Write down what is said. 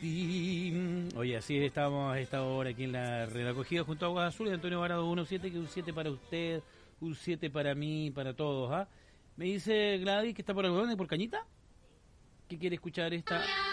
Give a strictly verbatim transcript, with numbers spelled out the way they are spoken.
ti. Oye, así estamos a esta hora aquí en la Redacogida junto a Aguas Azules, Antonio Varado uno siete, que un siete para usted, un siete para mí, para todos. ¿Ah? Me dice Gladys que está por algodón y por Cañita, que quiere escuchar esta...